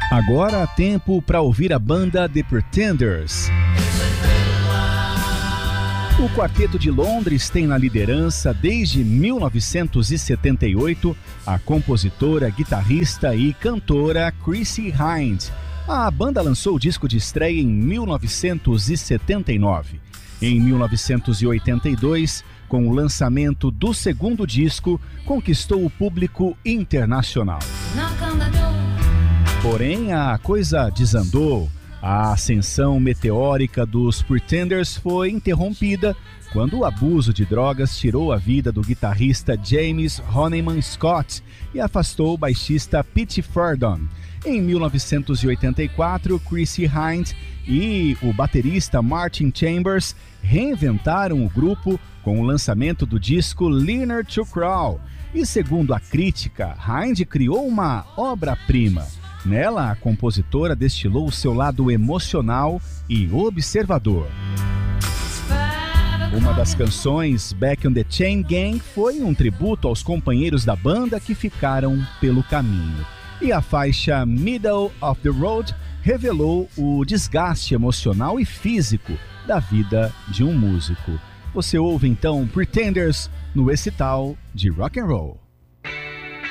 Agora há tempo para ouvir a banda The Pretenders. O Quarteto de Londres tem na liderança desde 1978 a compositora, guitarrista e cantora Chrissie Hynde. A banda lançou o disco de estreia em 1979. Em 1982, com o lançamento do segundo disco, conquistou o público internacional. Porém, a coisa desandou. A ascensão meteórica dos Pretenders foi interrompida quando o abuso de drogas tirou a vida do guitarrista James Honeyman Scott e afastou o baixista Pete Ferdon. Em 1984, Chrissie Hynde e o baterista Martin Chambers reinventaram o grupo com o lançamento do disco Learn to Crawl. E segundo a crítica, Hynde criou uma obra-prima. Nela, a compositora destilou o seu lado emocional e observador. Uma das canções, Back on the Chain Gang, foi um tributo aos companheiros da banda que ficaram pelo caminho. E a faixa Middle of the Road revelou o desgaste emocional e físico da vida de um músico. Você ouve então Pretenders no recital de rock and roll.